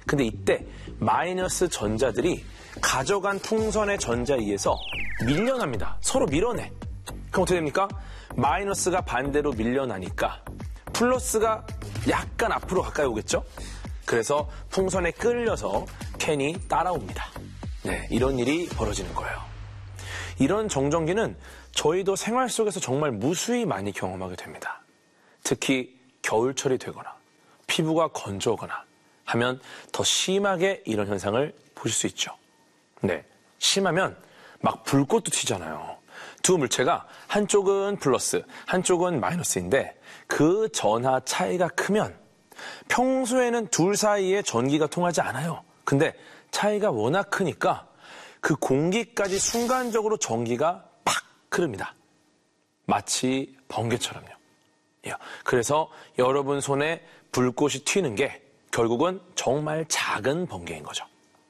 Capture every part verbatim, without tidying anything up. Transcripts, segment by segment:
근데 이때 마이너스 전자들이 가져간 풍선의 전자에 의해서 밀려납니다. 서로 밀어내. 그럼 어떻게 됩니까? 마이너스가 반대로 밀려나니까 플러스가 약간 앞으로 가까이 오겠죠? 그래서 풍선에 끌려서 캔이 따라옵니다. 네, 이런 일이 벌어지는 거예요. 이런 정전기는 저희도 생활 속에서 정말 무수히 많이 경험하게 됩니다. 특히 겨울철이 되거나 피부가 건조하거나 하면 더 심하게 이런 현상을 보실 수 있죠. 네, 심하면 막 불꽃도 튀잖아요. 두 물체가 한쪽은 플러스, 한쪽은 마이너스인데 그 전하 차이가 크면 평소에는 둘 사이에 전기가 통하지 않아요. 근데 차이가 워낙 크니까 그 공기까지 순간적으로 전기가 팍 흐릅니다. 마치 번개처럼요. 그래서 여러분 손에 불꽃이 튀는 게 결국은 정말 작은 번개인 거죠.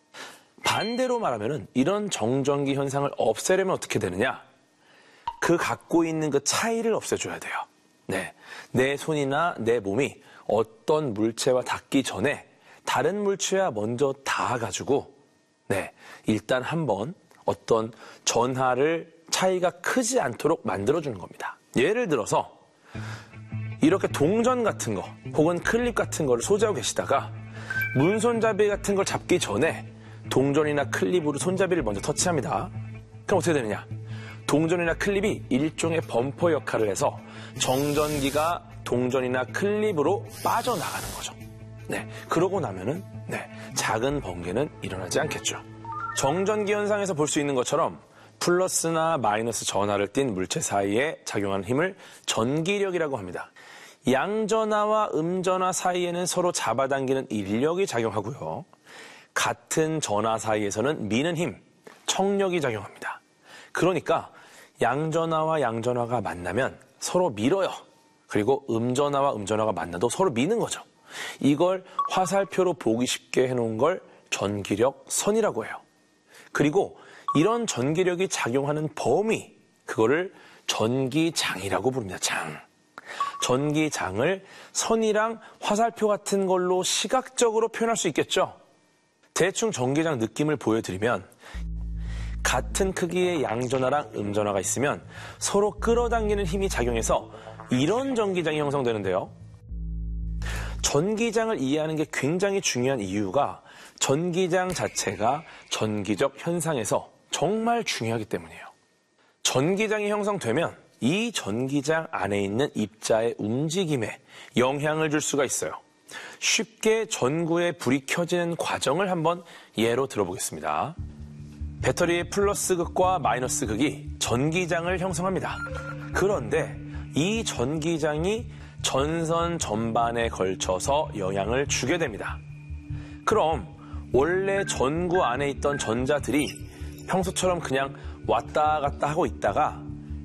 반대로 말하면 이런 정전기 현상을 없애려면 어떻게 되느냐? 그 갖고 있는 그 차이를 없애줘야 돼요. 네, 내 손이나 내 몸이 어떤 물체와 닿기 전에 다른 물체와 먼저 닿아가지고 네, 일단 한번 어떤 전하를 차이가 크지 않도록 만들어주는 겁니다. 예를 들어서 이렇게 동전 같은 거 혹은 클립 같은 거를 소지하고 계시다가 문손잡이 같은 걸 잡기 전에 동전이나 클립으로 손잡이를 먼저 터치합니다. 그럼 어떻게 되느냐? 동전이나 클립이 일종의 범퍼 역할을 해서 정전기가 동전이나 클립으로 빠져나가는 거죠. 네, 그러고 나면은 네, 작은 번개는 일어나지 않겠죠. 정전기 현상에서 볼 수 있는 것처럼 플러스나 마이너스 전하를 띤 물체 사이에 작용하는 힘을 전기력이라고 합니다. 양전하와 음전하 사이에는 서로 잡아당기는 인력이 작용하고요. 같은 전하 사이에서는 미는 힘, 청력이 작용합니다. 그러니까 양전하와 양전하가 만나면 서로 밀어요. 그리고 음전하와 음전하가 만나도 서로 미는 거죠. 이걸 화살표로 보기 쉽게 해놓은 걸 전기력 선이라고 해요. 그리고 이런 전기력이 작용하는 범위, 그거를 전기장이라고 부릅니다. 장. 전기장을 선이랑 화살표 같은 걸로 시각적으로 표현할 수 있겠죠. 대충 전기장 느낌을 보여드리면 같은 크기의 양전하랑 음전하가 있으면 서로 끌어당기는 힘이 작용해서 이런 전기장이 형성되는데요. 전기장을 이해하는 게 굉장히 중요한 이유가 전기장 자체가 전기적 현상에서 정말 중요하기 때문이에요. 전기장이 형성되면 이 전기장 안에 있는 입자의 움직임에 영향을 줄 수가 있어요. 쉽게 전구에 불이 켜지는 과정을 한번 예로 들어보겠습니다. 배터리의 플러스 극과 마이너스 극이 전기장을 형성합니다. 그런데 이 전기장이 전선 전반에 걸쳐서 영향을 주게 됩니다. 그럼 원래 전구 안에 있던 전자들이 평소처럼 그냥 왔다 갔다 하고 있다가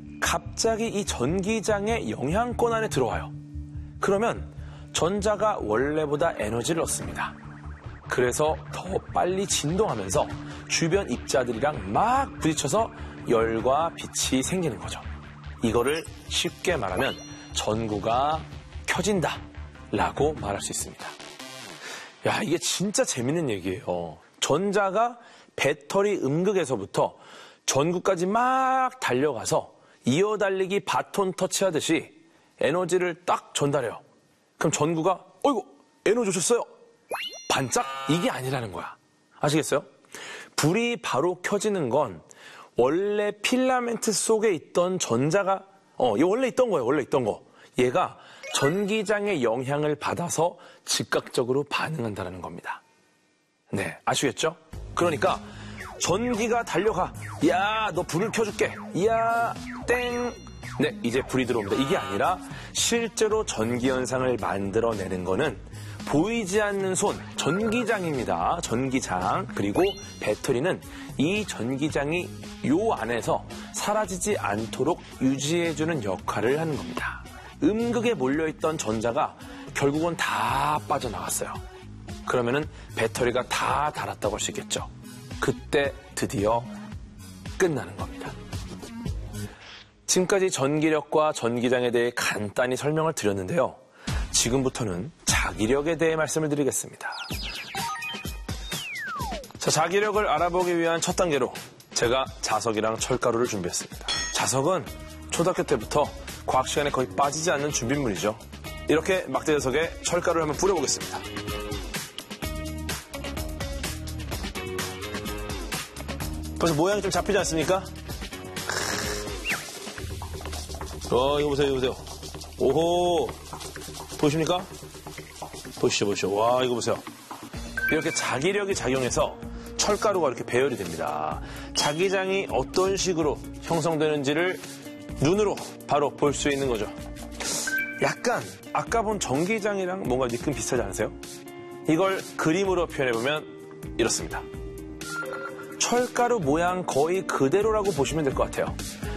갑자기 이 전기장의 영향권 안에 들어와요. 그러면 전자가 원래보다 에너지를 얻습니다. 그래서 더 빨리 진동하면서 주변 입자들이랑 막 부딪혀서 열과 빛이 생기는 거죠. 이거를 쉽게 말하면 전구가 켜진다 라고 말할 수 있습니다. 야, 이게 진짜 재밌는 얘기예요. 전자가 배터리 음극에서부터 전구까지 막 달려가서 이어달리기 바톤 터치하듯이 에너지를 딱 전달해요. 그럼 전구가 어이구 에너지 오셨어요? 반짝? 이게 아니라는 거야. 아시겠어요? 불이 바로 켜지는 건 원래 필라멘트 속에 있던 전자가 어, 얘 원래 있던 거예요. 원래 있던 거. 얘가 전기장의 영향을 받아서 즉각적으로 반응한다는 겁니다. 네, 아시겠죠? 그러니까 전기가 달려가. 야, 너 불을 켜줄게. 야, 땡. 네, 이제 불이 들어옵니다. 이게 아니라 실제로 전기 현상을 만들어내는 거는 보이지 않는 손, 전기장입니다. 전기장. 그리고 배터리는 이 전기장이 요 안에서 사라지지 않도록 유지해주는 역할을 하는 겁니다. 음극에 몰려있던 전자가 결국은 다 빠져나갔어요. 그러면은 배터리가 다 닳았다고 할 수 있겠죠. 그때 드디어 끝나는 겁니다. 지금까지 전기력과 전기장에 대해 간단히 설명을 드렸는데요. 지금부터는 자기력에 대해 말씀을 드리겠습니다. 자, 자기력을 알아보기 위한 첫 단계로 제가 자석이랑 철가루를 준비했습니다. 자석은 초등학교 때부터 과학 시간에 거의 빠지지 않는 준비물이죠. 이렇게 막대 자석에 철가루를 한번 뿌려보겠습니다. 벌써 모양이 좀 잡히지 않습니까? 어, 이거 보세요, 이거 보세요. 오호. 보이십니까? 보시죠, 보시죠. 와, 이거 보세요. 이렇게 자기력이 작용해서 철가루가 이렇게 배열이 됩니다. 자기장이 어떤 식으로 형성되는지를 눈으로 바로 볼 수 있는 거죠. 약간 아까 본 전기장이랑 뭔가 느낌 비슷하지 않으세요? 이걸 그림으로 표현해보면 이렇습니다. 철가루 모양 거의 그대로라고 보시면 될 것 같아요.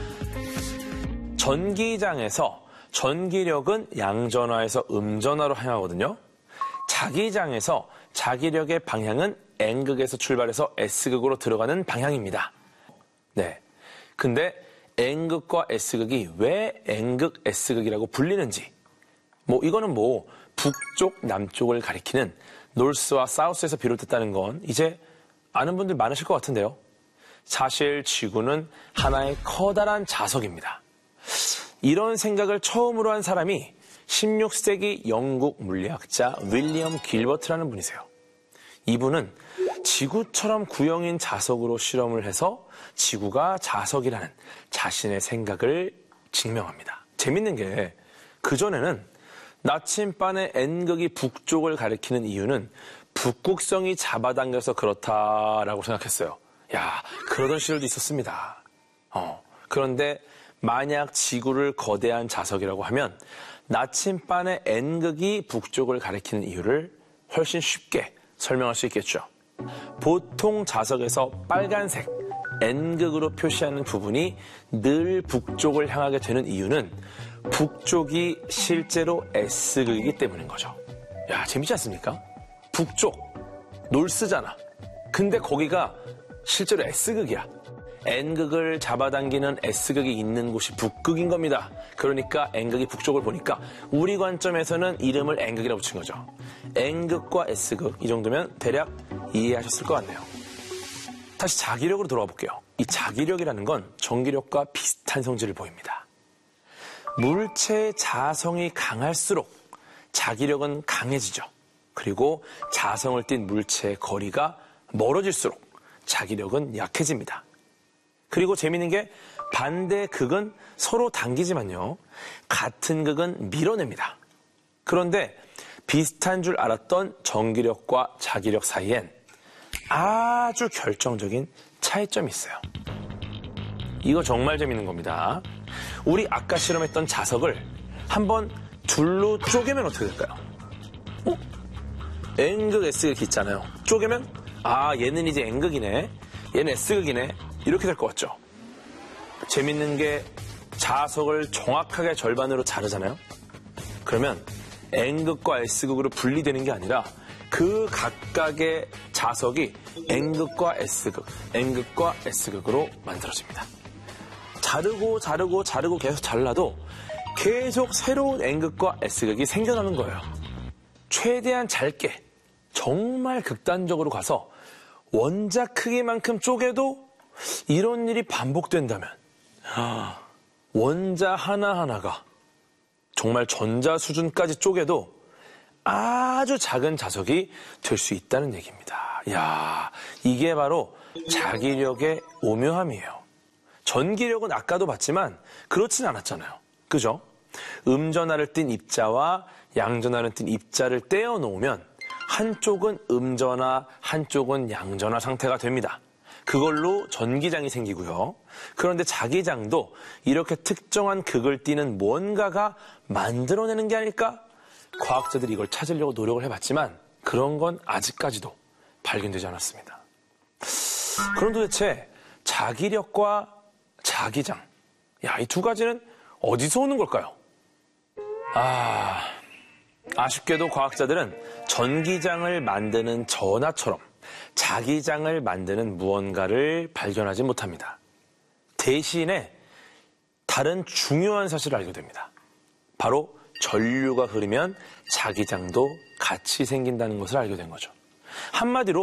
전기장에서 전기력은 양전화에서 음전화로 향하거든요. 자기장에서 자기력의 방향은 N극에서 출발해서 S극으로 들어가는 방향입니다. 네. 근데 N극과 S극이 왜 N극, S극이라고 불리는지, 뭐 이거는 뭐 북쪽, 남쪽을 가리키는 노스와 사우스에서 비롯됐다는 건 이제 아는 분들 많으실 것 같은데요. 사실 지구는 하나의 커다란 자석입니다. 이런 생각을 처음으로 한 사람이 십육 세기 영국 물리학자 윌리엄 길버트라는 분이세요. 이분은 지구처럼 구형인 자석으로 실험을 해서 지구가 자석이라는 자신의 생각을 증명합니다. 재밌는 게 그전에는 나침반의 N극이 북쪽을 가리키는 이유는 북극성이 잡아당겨서 그렇다라고 생각했어요. 야, 그러던 시절도 있었습니다. 어, 그런데 만약 지구를 거대한 자석이라고 하면 나침반의 N극이 북쪽을 가리키는 이유를 훨씬 쉽게 설명할 수 있겠죠. 보통 자석에서 빨간색 N극으로 표시하는 부분이 늘 북쪽을 향하게 되는 이유는 북쪽이 실제로 S극이기 때문인 거죠. 야, 재밌지 않습니까? 북쪽, 놀스잖아. 근데 거기가 실제로 S극이야. N극을 잡아당기는 S극이 있는 곳이 북극인 겁니다. 그러니까 N극이 북쪽을 보니까 우리 관점에서는 이름을 N극이라고 붙인 거죠. N극과 S극, 이 정도면 대략 이해하셨을 것 같네요. 다시 자기력으로 돌아가 볼게요. 이 자기력이라는 건 전기력과 비슷한 성질을 보입니다. 물체의 자성이 강할수록 자기력은 강해지죠. 그리고 자성을 띤 물체의 거리가 멀어질수록 자기력은 약해집니다. 그리고 재미있는 게 반대 극은 서로 당기지만요. 같은 극은 밀어냅니다. 그런데 비슷한 줄 알았던 전기력과 자기력 사이엔 아주 결정적인 차이점이 있어요. 이거 정말 재밌는 겁니다. 우리 아까 실험했던 자석을 한번 둘로 쪼개면 어떻게 될까요? 어? N극, S극 있잖아요. 쪼개면 아, 얘는 이제 N극이네. 얘는 S극이네. 이렇게 될 것 같죠? 재밌는 게 자석을 정확하게 절반으로 자르잖아요? 그러면 N극과 S극으로 분리되는 게 아니라 그 각각의 자석이 N극과 S극, N극과 S극으로 만들어집니다. 자르고 자르고 자르고 계속 잘라도 계속 새로운 N극과 S극이 생겨나는 거예요. 최대한 짧게, 정말 극단적으로 가서 원자 크기만큼 쪼개도 이런 일이 반복된다면 원자 하나하나가 정말 전자 수준까지 쪼개도 아주 작은 자석이 될 수 있다는 얘기입니다. 이야, 이게 바로 자기력의 오묘함이에요. 전기력은 아까도 봤지만 그렇진 않았잖아요. 그죠? 음전하를 띤 입자와 양전하를 띤 입자를 떼어 놓으면 한쪽은 음전하, 한쪽은 양전하 상태가 됩니다. 그걸로 전기장이 생기고요. 그런데 자기장도 이렇게 특정한 극을 띠는 뭔가가 만들어내는 게 아닐까? 과학자들이 이걸 찾으려고 노력을 해봤지만 그런 건 아직까지도 발견되지 않았습니다. 그럼 도대체 자기력과 자기장, 야, 이 두 가지는 어디서 오는 걸까요? 아, 아쉽게도 과학자들은 전기장을 만드는 전하처럼 자기장을 만드는 무언가를 발견하지 못합니다. 대신에 다른 중요한 사실을 알게 됩니다. 바로 전류가 흐르면 자기장도 같이 생긴다는 것을 알게 된 거죠. 한마디로